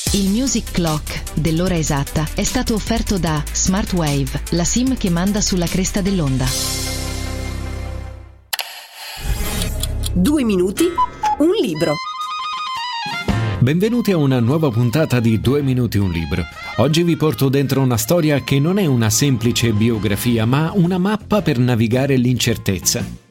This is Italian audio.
Il Music Clock dell'ora esatta è stato offerto da Smartwave, la SIM che manda sulla cresta dell'onda. 2 minuti, un libro. Benvenuti a una nuova puntata di 2 minuti un libro. Oggi vi porto dentro una storia che non è una semplice biografia, ma una mappa per navigare l'incertezza.